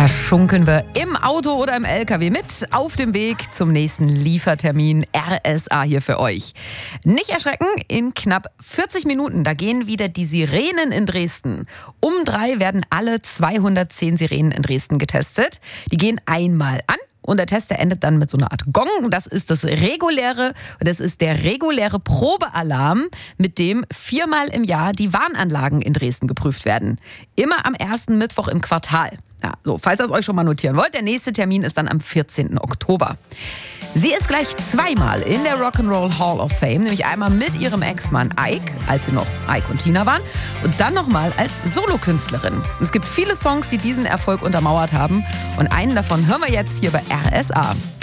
Da schunkeln wir im Auto oder im LKW mit auf dem Weg zum nächsten Liefertermin. RSA hier für euch. Nicht erschrecken, in knapp 40 Minuten, da gehen wieder die Sirenen in Dresden. Um 3 werden alle 210 Sirenen in Dresden getestet. Die gehen einmal an. Und der Test, der endet dann mit so einer Art Gong. Das ist der reguläre Probealarm, mit dem 4-mal im Jahr die Warnanlagen in Dresden geprüft werden. Immer am ersten Mittwoch im Quartal. Ja, so, falls ihr es euch schon mal notieren wollt, der nächste Termin ist dann am 14. Oktober. Sie ist gleich 2-mal in der Rock'n'Roll Hall of Fame, nämlich einmal mit ihrem Ex-Mann Ike, als sie noch Ike und Tina waren, und dann nochmal als Solokünstlerin. Es gibt viele Songs, die diesen Erfolg untermauert haben, und einen davon hören wir jetzt hier bei RSA.